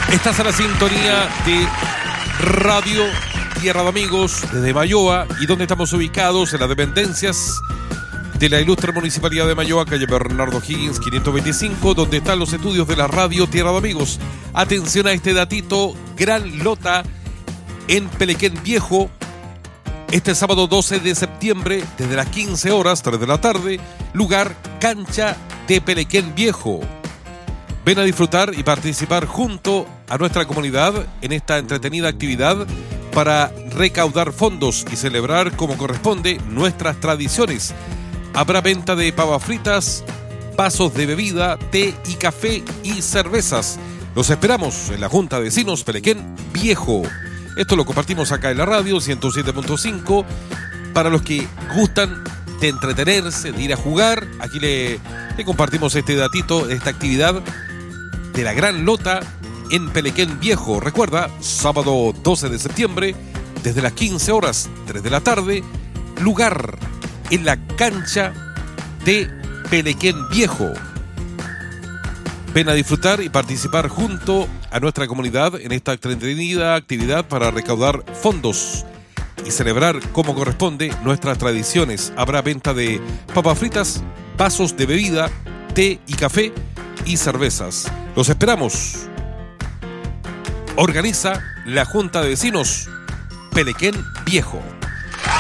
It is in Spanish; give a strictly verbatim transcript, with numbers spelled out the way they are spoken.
Estás a la sintonía de Radio Tierra de Amigos desde Mayoa. ¿Y dónde estamos ubicados? En las dependencias de la ilustre Municipalidad de Mayoa, calle Bernardo Higgins quinientos veinticinco, donde están los estudios de la Radio Tierra de Amigos. Atención a este datito: gran lota en Pelequén Viejo, este sábado doce de septiembre, desde las quince horas, tres de la tarde, lugar cancha de Pelequén Viejo. Ven a disfrutar y participar junto a nuestra comunidad en esta entretenida actividad para recaudar fondos y celebrar como corresponde nuestras tradiciones. Habrá venta de papas fritas, vasos de bebida, té y café y cervezas. Los esperamos en la Junta de Vecinos Pelequén Viejo. Esto lo compartimos acá en la radio ciento siete punto cinco. Para los que gustan de entretenerse, de ir a jugar, aquí le, le compartimos este datito, esta actividad de la gran lota en Pelequén Viejo. Recuerda, sábado doce de septiembre, desde las quince horas, tres de la tarde, lugar en la cancha de Pelequén Viejo. Ven a disfrutar y participar junto a nuestra comunidad en esta entretenida actividad para recaudar fondos y celebrar como corresponde nuestras tradiciones. Habrá venta de papas fritas, vasos de bebida, té y café y cervezas. Los esperamos. Organiza la Junta de Vecinos Pelequén Viejo.